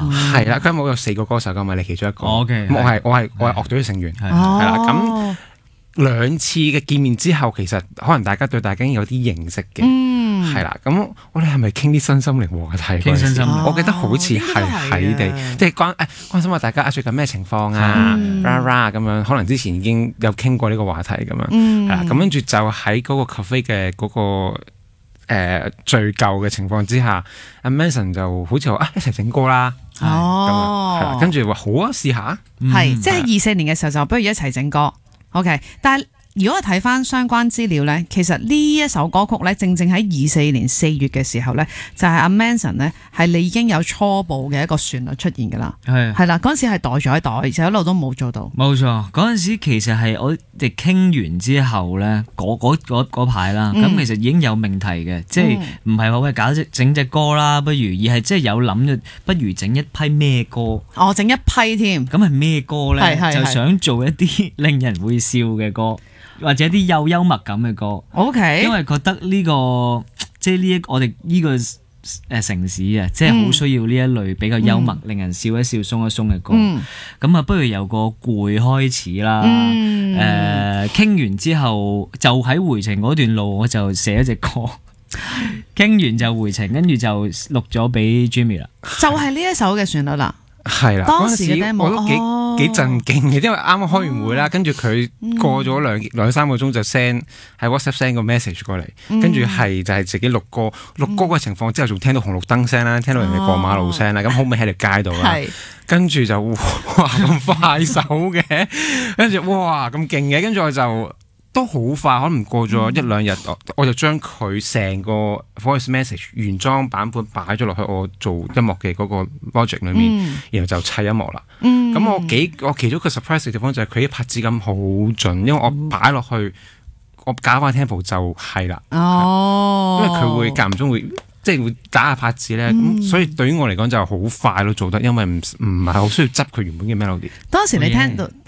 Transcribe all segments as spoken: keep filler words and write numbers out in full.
係啦，佢冇有四個歌手噶嘛，你其中一個。 O K， 我係我係我係樂隊嘅成員，係啦。咁兩次嘅見面之後，其實可能大家對大家已經有啲認識嘅，係啦。咁我哋係咪傾啲身心靈話題？ 傾身心靈， 我記得好似係喺地，即係關誒關心下大家最近咩情況啊，啦啦咁樣。可能之前已經有傾過呢個話題咁樣，係啦。咁跟住就喺嗰個 cafe 嘅嗰個。誒最舊嘅情況之下，阿 Manson 就好似話啊一齊整歌啦，哦，係啦，跟住話好啊試下， 係即係二四年嘅時候就不如一齊整歌 ，OK，但係。如果我睇翻相關資料咧，其實呢一首歌曲咧，正正喺二四年四月嘅時候咧，就係阿 Manson 咧，係你已經有初步嘅一個旋律出現㗎啦。係係啦，嗰陣時係袋咗一袋，而且一路都冇做到。冇錯， 嗰陣時其實係我哋傾完之後咧，嗰排啦，咁、嗯、其實已經有命題嘅，即係唔係話喂搞隻整隻歌啦，不如而係即係有諗咗，不如整一批咩歌？ 哦，整一批添。咁係咩歌咧？就想做一啲令人會笑嘅歌。或者啲有幽默感嘅歌 ，OK， 因為覺得呢、這個即係呢一我哋呢個誒城市啊，即係好需要呢一類比較幽默、嗯、令人笑一笑、鬆一鬆嘅歌。咁啊、嗯，不如由個攰開始啦。誒、嗯，傾、呃、完之後就喺回程嗰段路，我就寫一隻歌。傾完就回程，跟住就錄咗俾 Jimmy 啦。 就係呢一首嘅旋律啦。 係啦，當時嘅 demo 我都幾、哦、幾震驚嘅，因為啱啱開完會啦，跟住佢過咗兩兩三個鐘就 send 喺 WhatsApp send 個 message 過嚟，跟住係就係自己錄歌，錄歌嘅情況之後仲聽到紅綠燈聲啦，聽到人哋過馬路聲啦，咁好尾喺條街度啦，跟住就哇咁快手嘅，跟住哇咁勁嘅，跟住我就。都好快，可能過咗一兩日，嗯、我就將佢成個 voice message 原裝版本擺咗落去我做音樂嘅嗰個 logic 裏面，嗯、然後就砌音樂啦。咁、嗯、我幾我其中一個 surprise 嘅地方就係佢啲拍子感好準，因為我擺落去，我搞翻 tempo 就係啦。哦，因為佢會間唔中會。即係會打下拍子咧，咁、嗯、所以對於我嚟講就好快咯，做得，因為唔唔係好需要執佢原本嘅 melody。 當時你聽到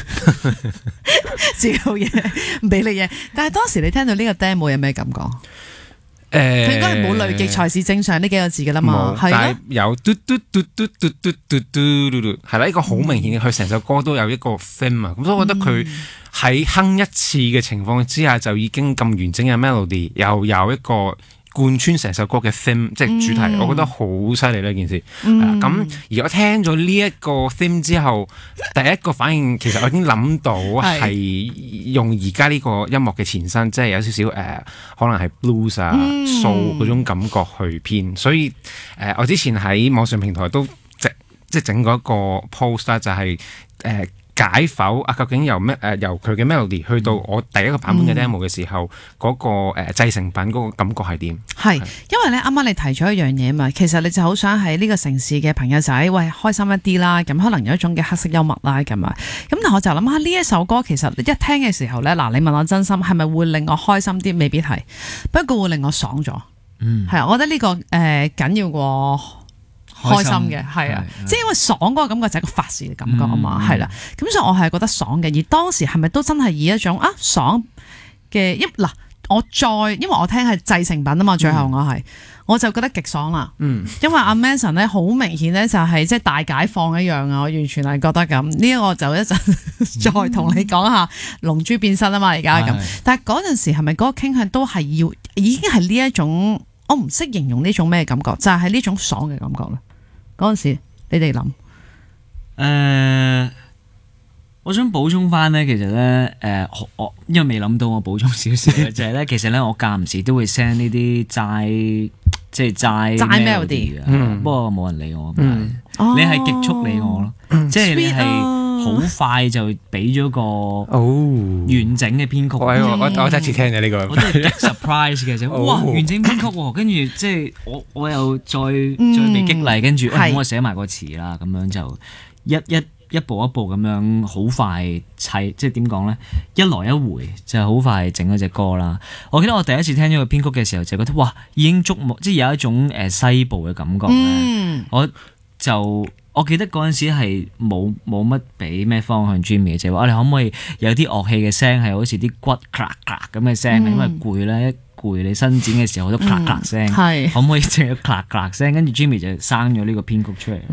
自己好嘢，唔俾你嘢，但係當時你聽到呢個 demo 有咩感覺？誒、欸，佢應該係冇累積才是正常呢幾個字㗎啦嘛，係但係有嘟嘟嘟嘟嘟嘟嘟嘟嘟嘟，係啦，一個好明顯嘅，佢成首歌都有一個 theme 啊，咁所以我覺得佢喺哼一次嘅情況之下就已經咁完整嘅 melody，又有一個。貫穿成首歌嘅 theme 即係主題，嗯、我覺得好犀利呢件事。咁、嗯啊、而我聽咗呢一個 theme 之後，第一個反應其實我已經諗到係用而家呢個音樂嘅前身，即係有少少誒、呃，可能係 blues 啊、soul 嗰種感覺去編。所以誒、呃，我之前喺網上平台都即即整過一個 post 啦，就係、是、誒。呃解剖啊！究竟由咩誒、呃、由佢嘅 melody 去到我第一個版本嘅 demo 嘅時候，嗰、嗯那個誒、呃、製成品嗰個感覺係點？係因為咧，啱啱你提咗一樣嘢嘛，其實你就好想喺呢個城市嘅朋友仔，喂開心一啲啦，咁可能有一種嘅黑色幽默啦咁啊。咁但我就諗下呢一首歌，其實一聽嘅時候咧，嗱你問我真心係咪會令我開心啲？未必係，不過會令我爽咗。嗯，係啊，我覺得呢、這個誒緊、呃、要過。開心嘅係啊，即係因為爽嗰個感覺就係個發泄嘅感覺啊嘛，係啦、嗯，咁所以我係覺得爽嘅。而當時係咪都真係以一種啊爽嘅一嗱，我再因為我聽係製成品啊嘛，最後我係、嗯、我就覺得極爽啦。嗯，因為阿 Manson 咧好明顯咧就係即係大解放一樣啊，我完全係覺得咁。呢、這、一個就一陣再同你講下龍珠變身啊嘛，而家咁。嗯、但係嗰陣時係咪嗰個傾向都係要已經係呢一種，我唔識形容呢種咩感覺，就係、是、呢種爽嘅感覺咧。嗰陣時，你哋諗？誒、 呃，我想補充翻咧，其實咧，誒、呃，我因為未諗到，我補充少少嘅就係咧，其實咧，我間唔時都會 send 呢啲齋，即係齋 melody 嘅，嗯、不過冇人理我。嗯、你係極速理我咯，嗯、即係你係好快就俾咗個完整嘅編曲。哦、我我我第一次聽嘅呢、這個， 我都係 surprise 嘅啫。哇，完整編曲，跟住即係我我又再再被激勵，跟住我寫埋個詞啦，咁樣就一一一步一步咁樣好快砌，即係點講咧？一來一回就好快整咗隻歌啦。我記得我第一次聽咗個編曲嘅時候，就覺得哇，已經觸目，即係有一種誒西部嘅感覺咧。嗯、我就。我記得嗰陣時係冇冇乜俾咩方向 Jimmy 嘅，就係話你可唔可以有啲樂器嘅聲係好似啲骨咔咔咁嘅聲，嗯、因為攰咧，一攰你伸展嘅時候好多咔咔聲，嗯、可唔可以淨係咔咔聲？跟住 Jimmy 就生咗呢個編曲出嚟。